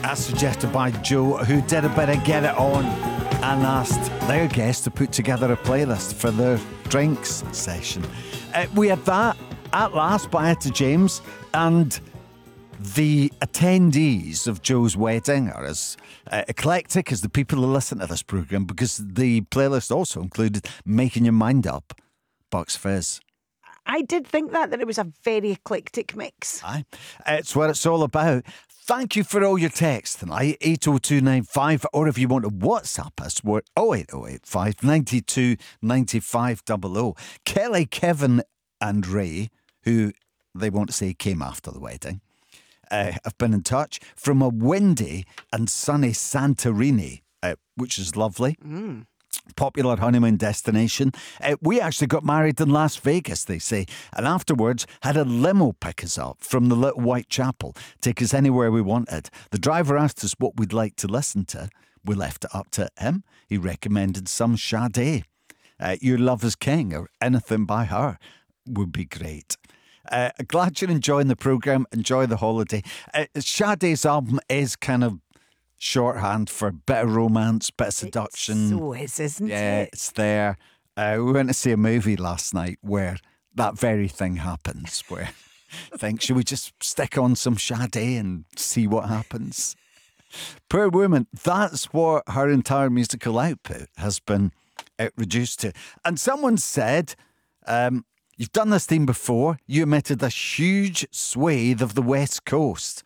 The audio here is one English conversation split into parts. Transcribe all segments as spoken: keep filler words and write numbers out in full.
as suggested by Joe, who did a bit of Get It On and asked their guests to put together a playlist for their drinks session. Uh, we had that at last by Etta James, and the attendees of Joe's wedding are as uh, eclectic as the people who listen to this programme, because the playlist also included Making Your Mind Up, Bucks Fizz. I did think that, that it was a very eclectic mix. Aye. It's what it's all about. Thank you for all your texts tonight, eight oh two nine five, or if you want to WhatsApp us, we're oh eight oh eight five, nine two, nine five double oh. Kelly, Kevin and Ray, who they want to say came after the wedding, uh, have been in touch from a windy and sunny Santorini, uh, which is lovely. Mm. Popular honeymoon destination. Uh, we actually got married in Las Vegas, they say, and afterwards had a limo pick us up from the Little White Chapel, take us anywhere we wanted. The driver asked us what we'd like to listen to. We left it up to him. He recommended some Sade. Uh, Your Love is King or anything by her would be great. Uh, glad you're enjoying the programme. Enjoy the holiday. Uh, Sade's album is kind of shorthand for a bit of romance, bit of seduction. It so is, isn't yeah, it? it's there. Uh, we went to see a movie last night where that very thing happens, where I think, should we just stick on some Sade and see what happens? Poor woman, that's what her entire musical output has been uh, reduced to. And someone said, um, you've done this theme before. You omitted a huge swathe of the West Coast.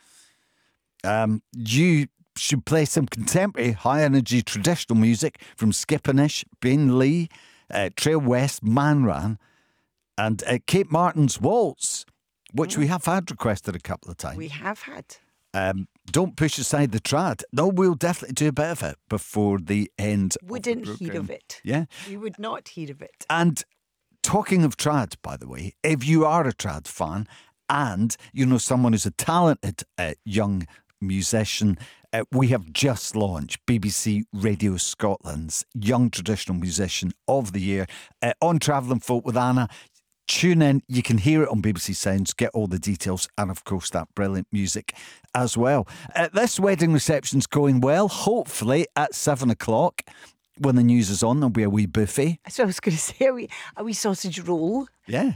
Um, you should play some contemporary high-energy traditional music from Skipponish, Ben Lee, uh, Trail West, Manran, and uh, Kate Martin's Waltz, which we have had requested a couple of times. We have had. Um, Don't Push Aside the Trad. No, we'll definitely do a bit of it before the end Wouldn't of the hear programme. of it. Yeah. We would not hear of it. And talking of trad, by the way, if you are a trad fan and you know someone who's a talented uh, young musician, uh, we have just launched B B C Radio Scotland's Young Traditional Musician of the Year uh, on Travelling Folk with Anna. Tune in, you can hear it on B B C Sounds, get all the details, and of course that brilliant music as well. Uh, this wedding reception's going well. Hopefully at seven o'clock, when the news is on, there'll be a wee buffet. So I was going to say, a wee, a wee sausage roll. Yeah.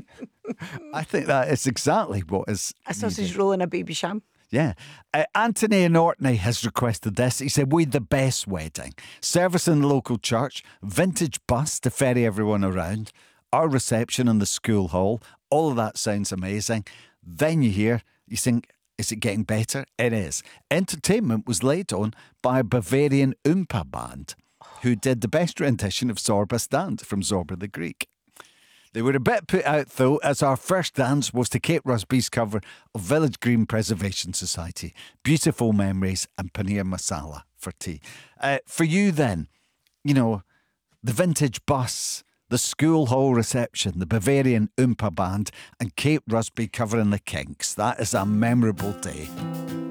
I think that is exactly what is A sausage needed. roll and a baby sham. Yeah. Uh, Anthony in Orkney has requested this. He said, we had the best wedding. Service in the local church, vintage bus to ferry everyone around, our reception in the school hall. All of that sounds amazing. Then you hear, you think, is it getting better? It is. Entertainment was laid on by a Bavarian Oompa band who did the best rendition of Zorba Stand from Zorba the Greek. They were a bit put out, though, as our first dance was to Kate Rusby's cover of Village Green Preservation Society, Beautiful Memories and Paneer Masala for tea. Uh, for you then, you know, the vintage bus, the school hall reception, the Bavarian Oompa band and Kate Rusby covering the Kinks. That is a memorable day.